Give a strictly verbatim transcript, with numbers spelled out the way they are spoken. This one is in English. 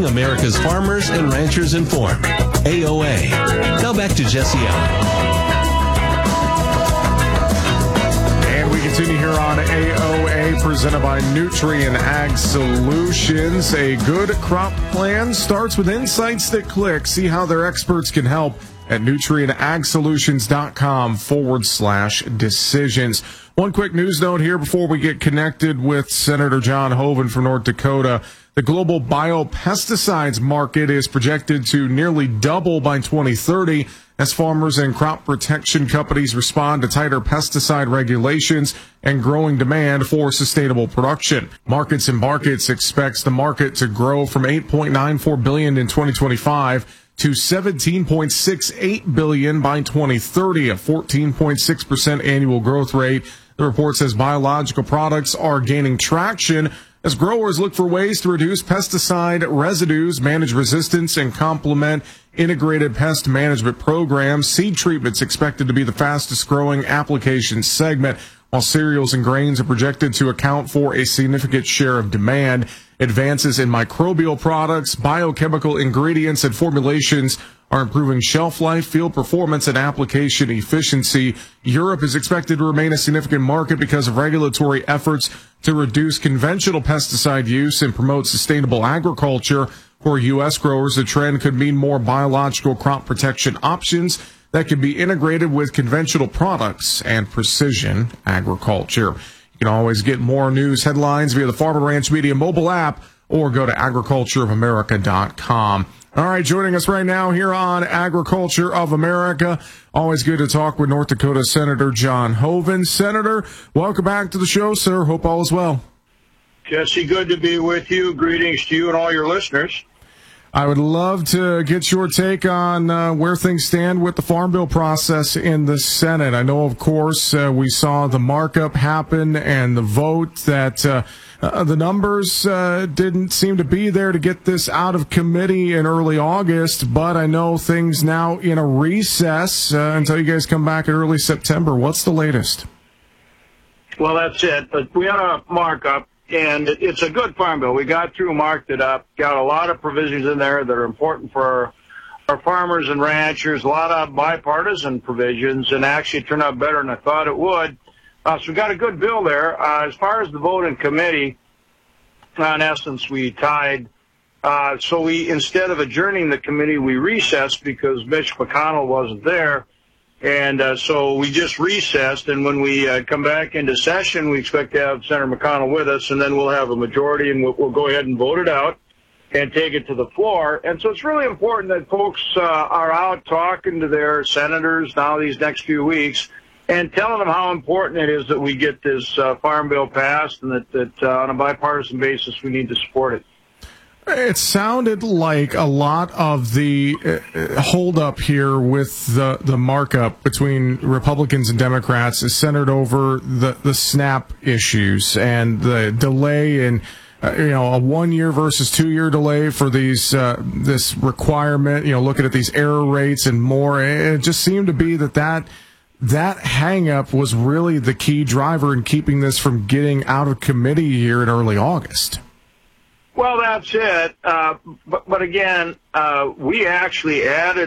America's farmers and ranchers informed. A O A. Now back to Jesse Allen. We continue here on A O A, presented by Nutrien Ag Solutions. A good crop plan starts with insights that click. See how their experts can help at nutrienagsolutions.com forward slash decisions. One quick news note here before we get connected with Senator John Hoeven from North Dakota. The global biopesticides market is projected to nearly double by twenty thirty as farmers and crop protection companies respond to tighter pesticide regulations and growing demand for sustainable production. Markets and Markets expects the market to grow from eight point nine four billion dollars in twenty twenty-five to seventeen point six eight billion dollars by twenty thirty, a fourteen point six percent annual growth rate. The report says biological products are gaining traction as growers look for ways to reduce pesticide residues, manage resistance, and complement integrated pest management programs. Seed treatment's expected to be the fastest growing application segment, while cereals and grains are projected to account for a significant share of demand. Advances in microbial products, biochemical ingredients, and formulations are improving shelf life, field performance, and application efficiency. Europe is expected to remain a significant market because of regulatory efforts to reduce conventional pesticide use and promote sustainable agriculture. For U S growers, the trend could mean more biological crop protection options that can be integrated with conventional products and precision agriculture. You can always get more news headlines via the Farm and Ranch Media mobile app or go to agriculture of america dot com. All right, joining us right now here on Agriculture of America. Always good to talk with North Dakota Senator John Hoeven. Senator, welcome back to the show, sir. Hope all is well. Jesse, good to be with you. Greetings to you and all your listeners. I would love to get your take on uh, where things stand with the Farm Bill process in the Senate. I know, of course, uh, we saw the markup happen and the vote that uh, uh, the numbers uh, didn't seem to be there to get this out of committee in early August, but I know things now in a recess uh, until you guys come back in early September. What's the latest? Well, that's it. But we had a markup. And it's a good farm bill. We got through, marked it up, got a lot of provisions in there that are important for our, our farmers and ranchers, a lot of bipartisan provisions, and actually turned out better than I thought it would. Uh, so we got a good bill there. Uh, as far as the vote in committee, uh, in essence, we tied. Uh, so we, instead of adjourning the committee, we recessed because Mitch McConnell wasn't there. And uh, so we just recessed, and when we uh, come back into session, we expect to have Senator McConnell with us, and then we'll have a majority, and we'll, we'll go ahead and vote it out and take it to the floor. And so it's really important that folks uh, are out talking to their senators now these next few weeks and telling them how important it is that we get this uh, farm bill passed and that, that uh, on a bipartisan basis we need to support it. It sounded like a lot of the uh, holdup here with the, the markup between Republicans and Democrats is centered over the, the SNAP issues and the delay in, uh, you know, a one-year versus two-year delay for these uh, this requirement, you know, looking at these error rates and more. It just seemed to be that that, that hang-up was really the key driver in keeping this from getting out of committee here in early August. Well, that's it. Uh, but, but again, uh, we actually added